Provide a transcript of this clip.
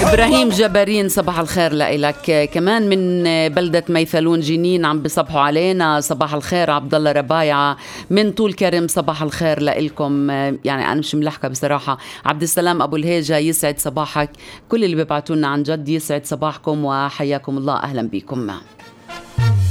إبراهيم جبارين صباح الخير لإلك. كمان من بلدة ميثلون جنين عم بصبحوا علينا صباح الخير. عبد الله ربايعة من طول كرم صباح الخير لإلكم. يعني أنا مش ملحقة بصراحة. عبد السلام أبو الهيجة يسعد صباحك. كل اللي بيبعتوا لنا عن جد يسعد صباحكم وحياكم الله، أهلا بكم.